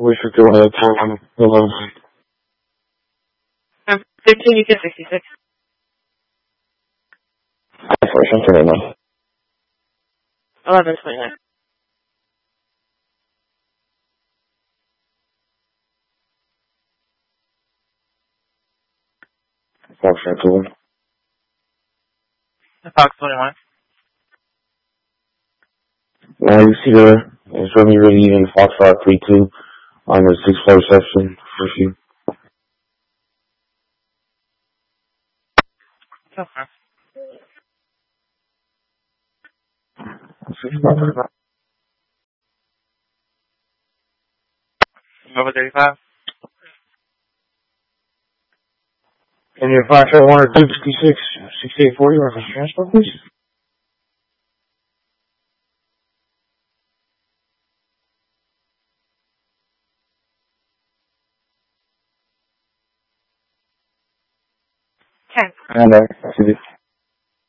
We should do another time on 11. 15, you said 66. First, I'm turning on. 11:29. Fox 21. Fox 21. Now you see it's really even Fox 532 on the 6-4 reception for you. Okay. Over 35. And your 571 or 256, 6840 reference transport, please. Ten. And I see it.